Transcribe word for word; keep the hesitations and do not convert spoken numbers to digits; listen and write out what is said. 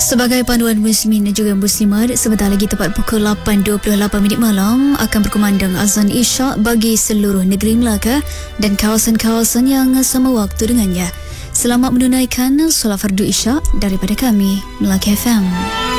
Sebagai panduan muslimin dan juga muslimat, sebentar lagi tepat pukul lapan dua puluh lapan minit malam akan berkumandang azan Isyak bagi seluruh negeri Melaka dan kawasan-kawasan yang sama waktu dengannya. Selamat menunaikan solat fardu Isyak daripada kami, Melaka F M.